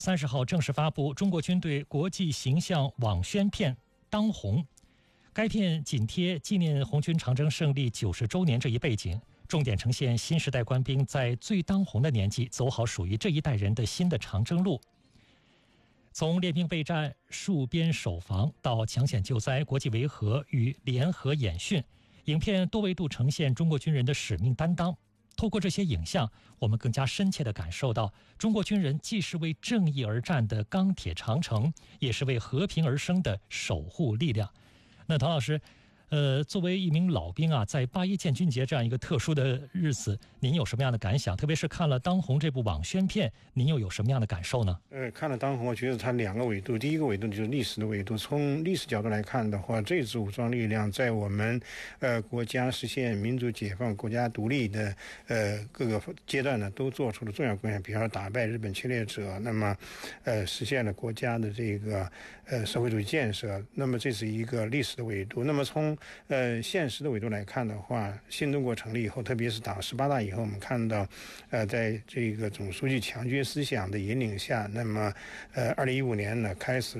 30号正式发布中国军队国际形象网宣片《当红》。该片紧贴纪念红军长征胜利90周年这一背景，重点呈现新时代官兵在最当红的年纪走好属于这一代人的新的长征路。从练兵备战、戍边守防到抢险救灾、国际维和与联合演训，影片多维度呈现中国军人的使命担当。透过这些影像，我们更加深切地感受到，中国军人既是为正义而战的钢铁长城，也是为和平而生的守护力量。那唐老师，作为一名老兵啊，在8·1建军节这样一个特殊的日子，您有什么样的感想？特别是看了《当红》这部网宣片，您又有什么样的感受呢？ 看了《当红》，我觉得它2个维度。第一个维度就是历史的维度。从历史角度来看的话，这支武装力量在我们国家实现民主解放、国家独立的各个阶段呢，都做出了重要贡献。比方说打败日本侵略者，那么实现了国家的这个社会主义建设。那么这是一个历史的维度。那么从现实的维度来看的话，新中国成立以后，特别是党18大以后，我们看到在这个总书记强军思想的引领下，那么2015年呢开始